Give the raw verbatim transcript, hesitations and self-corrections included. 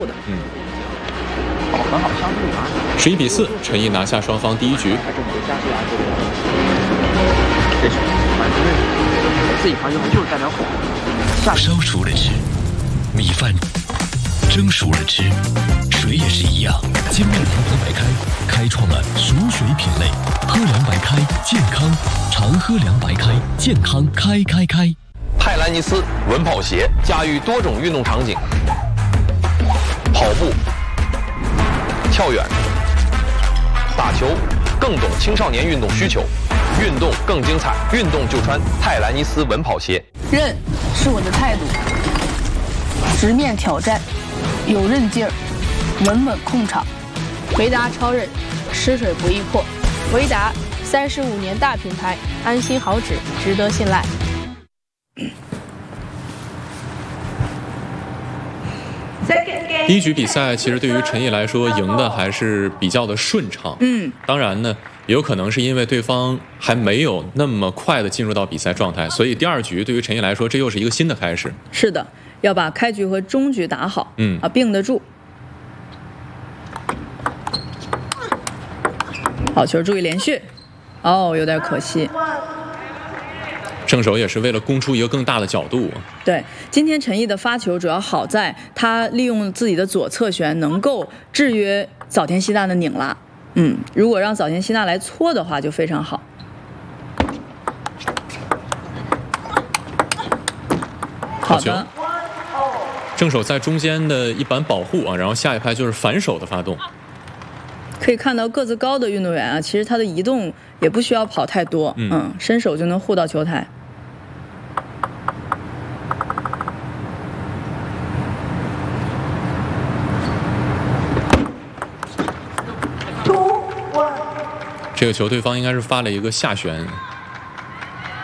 嗯，哦，很好，相对于啊，十一比四，陈毅拿下双方第一局。还是你的加速啊，这个这是反正自己发球就是代表口。 烧熟了吃，米饭蒸熟了吃，水也是一样。精酿糖糖白开开创了熟水品类，喝凉白开健康，常喝凉白开健康开开开。 泰兰尼斯稳跑鞋驾驭多种运动场景。 跑步、跳远、打球，更懂青少年运动需求，运动更精彩，运动就穿泰兰尼斯稳跑鞋。 韧是我的态度，直面挑战，有韧劲儿，稳稳控场。维达超韧，吃水不易破。维达三十五年大品牌，安心好纸，值得信赖。 第一局比赛其实对于陈毅来说，赢的还是比较的顺畅。嗯，当然呢，也有可能是因为对方还没有那么快的进入到比赛状态，所以第二局对于陈毅来说，这又是一个新的开始。 是的，要把开局和中局打好，嗯啊，并得住。好球，注意连续。哦，有点可惜。 正手也是为了攻出一个更大的角度。 对，今天陈毅的发球主要好在他利用自己的左侧旋，能够制约早田希娜的拧拉。嗯，如果让早田希娜来搓的话，就非常好。好的， 正手在中间的一板保护啊，然后下一拍就是反手的发动。 可以看到个子高的运动员啊，其实他的移动也不需要跑太多，嗯，嗯伸手就能护到球台。 这个球对方应该是发了一个下旋，